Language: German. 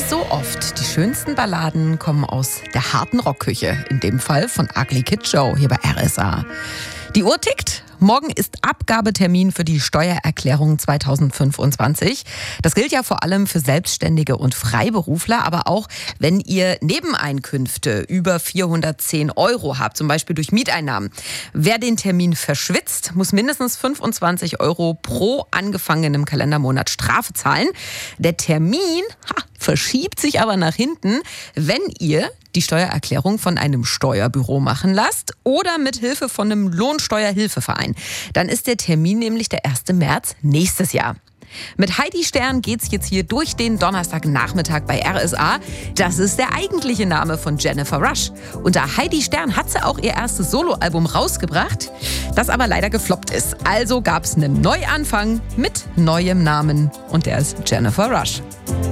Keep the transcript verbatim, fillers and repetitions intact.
so oft, die schönsten Balladen kommen aus der harten Rockküche. In dem Fall von Ugly Kid Joe hier bei R S A. Die Uhr tickt. Morgen ist Abgabetermin für die Steuererklärung zweitausendfünfundzwanzig. Das gilt ja vor allem für Selbstständige und Freiberufler, aber auch wenn ihr Nebeneinkünfte über vierhundertzehn Euro habt, zum Beispiel durch Mieteinnahmen. Wer den Termin verschwitzt, muss mindestens fünfundzwanzig Euro pro angefangenem Kalendermonat Strafe zahlen. Der Termin ha, verschiebt sich aber nach hinten, wenn ihr die Steuererklärung von einem Steuerbüro machen lasst oder mit Hilfe von einem Lohnsteuerhilfeverein. Dann ist der Termin nämlich der erste März nächstes Jahr. Mit Heidi Stern geht's jetzt hier durch den Donnerstagnachmittag bei R S A. Das ist der eigentliche Name von Jennifer Rush. Unter Heidi Stern hat sie auch ihr erstes Soloalbum rausgebracht, das aber leider gefloppt ist. Also gab's einen Neuanfang mit neuem Namen und der ist Jennifer Rush.